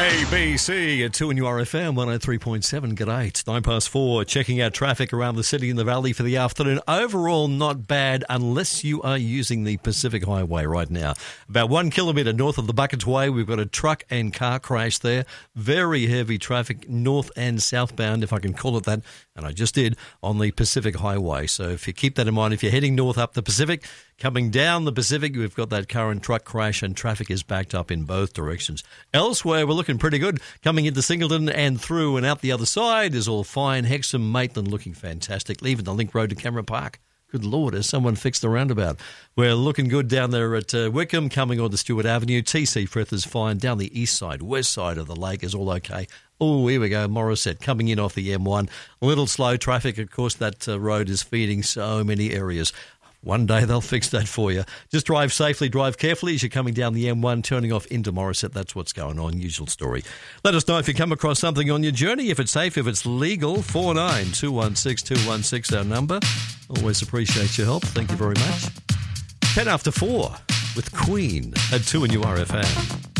ABC at 2 and URFM 103.7. G'day. It's 4:09. Checking out traffic around the city and the valley for the afternoon. Overall, not bad unless you are using the Pacific Highway right now. About 1 kilometre north of the Buckets Way, we've got a truck and car crash there. Very heavy traffic north and southbound, if I can call it that, and I just did, on the Pacific Highway. So if you keep that in mind, if you're heading north up the Pacific, coming down the Pacific, we've got that car and truck crash and traffic is backed up in both directions. Elsewhere, we're looking pretty good. Coming into Singleton and through and out the other side is all fine. Hexham, Maitland looking fantastic. Leaving the link road to Cameron Park. Good Lord, has someone fixed the roundabout? We're looking good down there at Wickham, coming on to Stewart Avenue. TC Frith is fine. Down the east side, west side of the lake is all okay. Oh, here we go, Morisset coming in off the M1. A little slow traffic, of course, that road is feeding so many areas. One day they'll fix that for you. Just drive safely, drive carefully as you're coming down the M1, turning off into Morisset. That's what's going on, usual story. Let us know if you come across something on your journey, if it's safe, if it's legal. 49216216, our number. Always appreciate your help. Thank you very much. 10 after 4 with Queen at 2 and URFM.